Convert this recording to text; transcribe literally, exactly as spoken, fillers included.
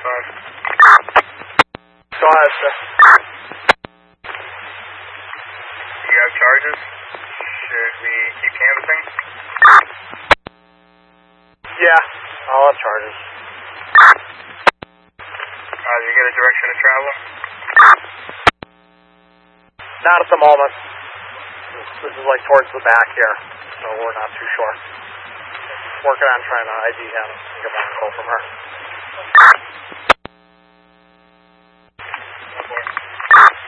five. Go ahead, sir. You have charges? Should we keep canvassing? Yeah, I'll have charges. Uh, did you get a direction of travel? Not at the moment. This, this is like towards the back here, so we're not too sure. Working on trying to I D him and get back a call from her.